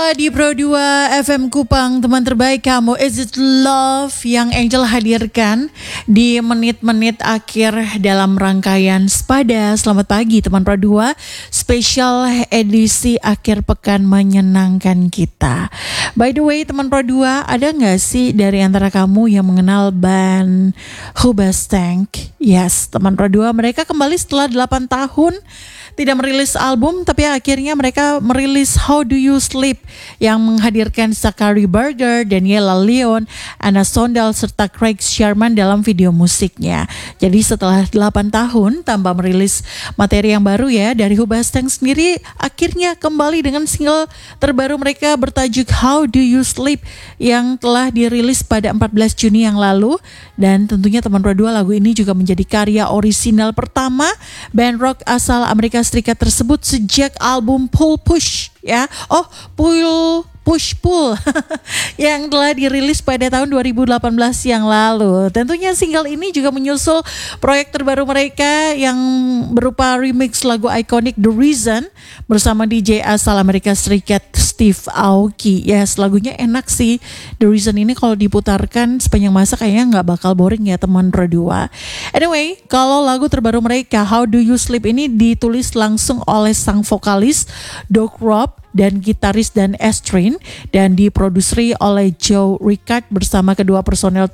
di Pro 2 FM Kupang, teman terbaik kamu. Is It Love yang Angel hadirkan di menit-menit akhir dalam rangkaian Spada. Selamat pagi teman Pro 2, spesial edisi akhir pekan menyenangkan kita. By the way teman Pro 2, ada gak sih dari antara kamu yang mengenal band Hoobastank? Yes, teman Pro 2, mereka kembali setelah 8 tahun tidak merilis album, tapi akhirnya mereka merilis How Do You Sleep yang menghadirkan Zachary Berger, Daniela Leon, Anna Sondal, serta Craig Sharman dalam video musiknya. Jadi setelah 8 tahun tanpa merilis materi yang baru ya, dari Hoobastank sendiri akhirnya kembali dengan single terbaru mereka bertajuk How Do You Sleep yang telah dirilis pada 14 Juni yang lalu. Dan tentunya teman Pro 2, lagu ini juga menjadi karya orisinal pertama band rock asal Amerika Serikat tersebut sejak album Pull Push ya. Push Pull yang telah dirilis pada tahun 2018 yang lalu. Tentunya single ini juga menyusul proyek terbaru mereka yang berupa remix lagu ikonik The Reason bersama DJ asal Amerika Serikat Steve Aoki. Yes, lagunya enak sih. The Reason ini kalau diputarkan sepanjang masa kayaknya nggak bakal boring ya teman Pro 2. Anyway, kalau lagu terbaru mereka How Do You Sleep ini ditulis langsung oleh sang vokalis Doug Robb dan gitaris Dan Estrin dan diproduseri oleh Joe Ricard bersama kedua personel